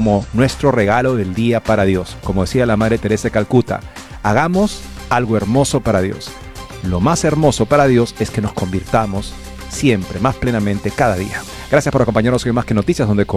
como nuestro regalo del día para Dios. Como decía la Madre Teresa de Calcuta, hagamos algo hermoso para Dios. Lo más hermoso para Dios es que nos convirtamos siempre, más plenamente, cada día. Gracias por acompañarnos hoy en Más que Noticias, donde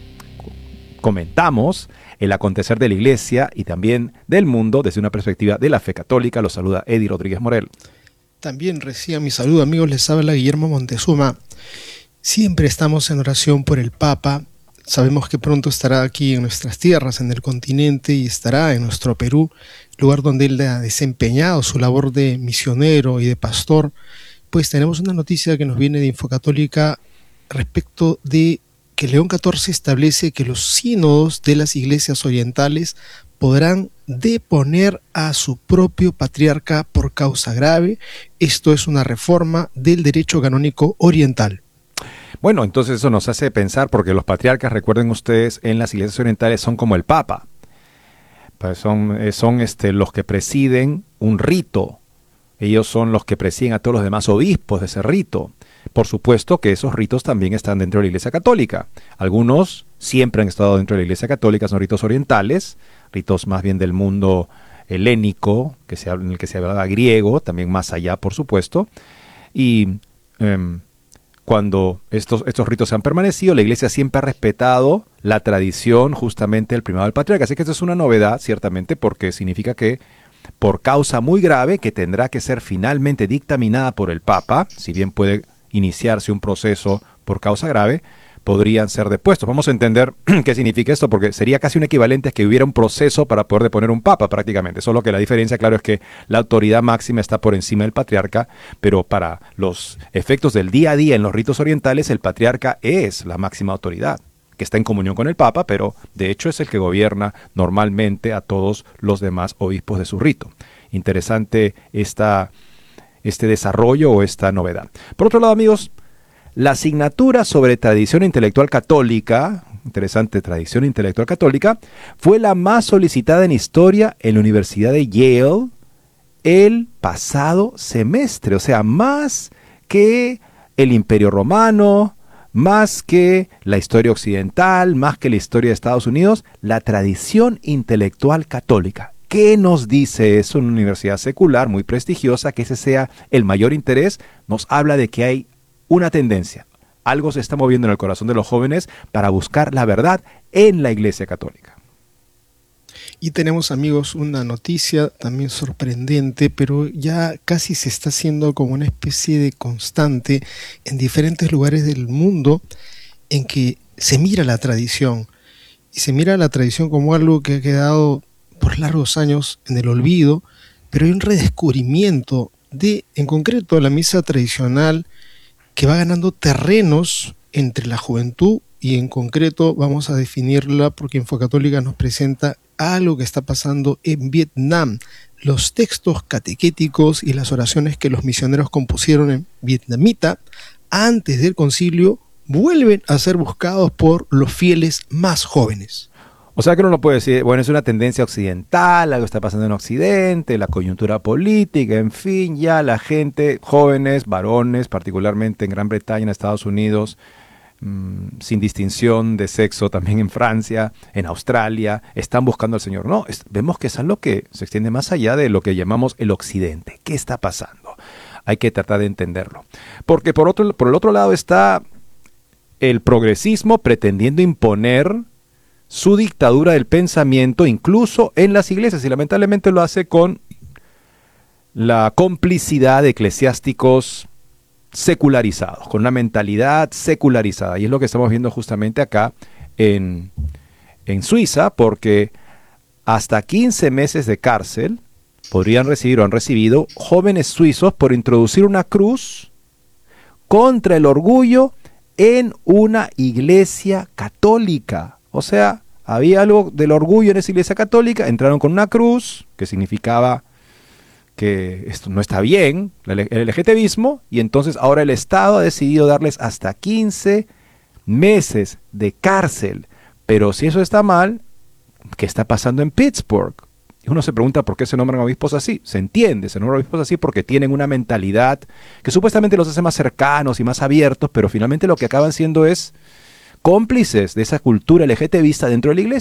comentamos el acontecer de la Iglesia y también del mundo desde una perspectiva de la fe católica. Los saluda Eddie Rodríguez Morel. También reciban mi saludo, amigos. Les habla Guillermo Montezuma. Siempre estamos en oración por el Papa. Sabemos que pronto estará aquí en nuestras tierras, en el continente, y estará en nuestro Perú, lugar donde él ha desempeñado su labor de misionero y de pastor. Pues tenemos una noticia que nos viene de Infocatólica respecto de que León XIV establece que los sínodos de las iglesias orientales podrán deponer a su propio patriarca por causa grave. Esto es una reforma del derecho canónico oriental. Bueno, entonces eso nos hace pensar, porque los patriarcas, recuerden ustedes, en las iglesias orientales son como el Papa. Pues son los que presiden un rito. Ellos son los que presiden a todos los demás obispos de ese rito. Por supuesto que esos ritos también están dentro de la Iglesia Católica. Algunos siempre han estado dentro de la Iglesia Católica, son ritos orientales, ritos más bien del mundo helénico, en el que se hablaba griego, también más allá, por supuesto. Y cuando estos ritos han permanecido, la Iglesia siempre ha respetado la tradición justamente del primado del patriarca. Así que esto es una novedad, ciertamente, porque significa que por causa muy grave que tendrá que ser finalmente dictaminada por el Papa, si bien puede iniciarse un proceso por causa grave, podrían ser depuestos. Vamos a entender qué significa esto, porque sería casi un equivalente a que hubiera un proceso para poder deponer un papa prácticamente, solo que la diferencia, claro, es que la autoridad máxima está por encima del patriarca, pero para los efectos del día a día en los ritos orientales, el patriarca es la máxima autoridad, que está en comunión con el papa, pero de hecho es el que gobierna normalmente a todos los demás obispos de su rito. Interesante este desarrollo o esta novedad. Por otro lado, amigos, la asignatura sobre tradición intelectual católica, interesante, tradición intelectual católica, fue la más solicitada en historia en la Universidad de Yale el pasado semestre. O sea, más que el Imperio Romano, más que la historia occidental, más que la historia de Estados Unidos, la tradición intelectual católica. ¿Qué nos dice eso en una universidad secular muy prestigiosa? Que ese sea el mayor interés. Nos habla de que hay una tendencia. Algo se está moviendo en el corazón de los jóvenes para buscar la verdad en la Iglesia Católica. Y tenemos, amigos, una noticia también sorprendente, pero ya casi se está haciendo como una especie de constante en diferentes lugares del mundo, en que se mira la tradición. Y se mira la tradición como algo que ha quedado por largos años en el olvido, pero hay un redescubrimiento de, en concreto, la misa tradicional, que va ganando terrenos entre la juventud, y en concreto vamos a definirla porque Infocatólica nos presenta algo que está pasando en Vietnam. Los textos catequéticos y las oraciones que los misioneros compusieron en vietnamita antes del concilio vuelven a ser buscados por los fieles más jóvenes. O sea que uno no puede decir, bueno, es una tendencia occidental, algo está pasando en Occidente, la coyuntura política, en fin, ya la gente, jóvenes, varones, particularmente en Gran Bretaña, en Estados Unidos, sin distinción de sexo, también en Francia, en Australia, están buscando al Señor. No, vemos que es algo que se extiende más allá de lo que llamamos el Occidente. ¿Qué está pasando? Hay que tratar de entenderlo. Porque por el otro lado está el progresismo pretendiendo imponer su dictadura del pensamiento incluso en las iglesias, y lamentablemente lo hace con la complicidad de eclesiásticos secularizados, con una mentalidad secularizada. Y es lo que estamos viendo justamente acá en Suiza, porque hasta 15 meses de cárcel podrían recibir o han recibido jóvenes suizos por introducir una cruz contra el orgullo en una iglesia católica. O sea, había algo del orgullo en esa iglesia católica, entraron con una cruz, que significaba que esto no está bien, el LGTBismo, y entonces ahora el Estado ha decidido darles hasta 15 meses de cárcel. Pero si eso está mal, ¿qué está pasando en Pittsburgh? Y uno se pregunta por qué se nombran obispos así. Se entiende, se nombran obispos así porque tienen una mentalidad que supuestamente los hace más cercanos y más abiertos, pero finalmente lo que acaban siendo es cómplices de esa cultura LGTBista dentro de la iglesia.